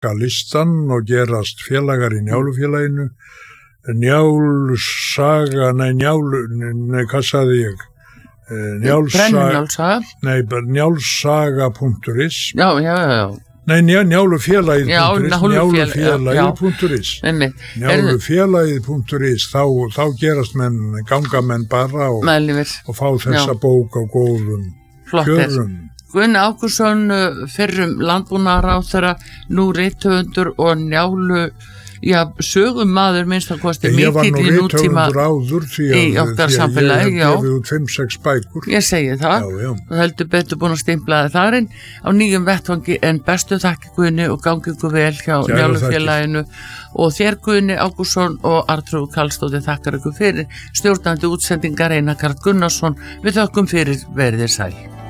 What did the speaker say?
listan og gerast félagar í Njálufélaginu. Hvað sagði ég? Njálsaga.is. Já. Nei, Njálufélagið.is. Njálufélagið.is. Þá gerast menn, ganga menn bara og fá þessa bók á góðum kjörum. Guðni Ágústsson, fyrrum landbúnaðarráðherra, nú rithöfundur og Njálu, sögumaður minnst að kosti mikill í nútíma í okkar samfélagi. Ég hef gefið út 5-6 bækur. Ég segi það. Þú heldur betur búin að stimplaði þarinn á nýjum vettvangi, en bestu þakki Guðni og gangi ykkur vel hjá Njálufélaginu og þér Guðni Ágústsson og Arnþrúður Karlsdóttir þakkar ykkur fyrir. Stjórnandi útsendingar Einar Karl Gunnarsson, við þökkum fyrir, verið þér sæl.